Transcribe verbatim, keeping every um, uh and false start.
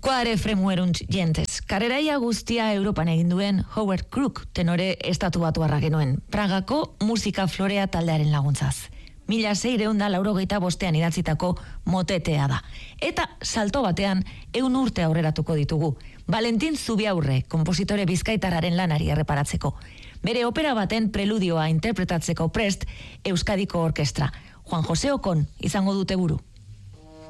Quare fremuerunt jentes. Kareraia guztia Europan egin duen Howard Crook tenore estatu batuarra genuen. Pragako musika florea taldearen laguntzaz. Mila seireun da laurogeita bostean idatzitako motetea da. Eta salto batean eun urte aurreratuko ditugu. Valentin Zubiaurre, kompositore bizkaitarraren lanari erreparatzeko. Bere opera baten preludioa interpretatzeko prest Euskadiko Orkestra. Juan Jose Okon izango dute buru.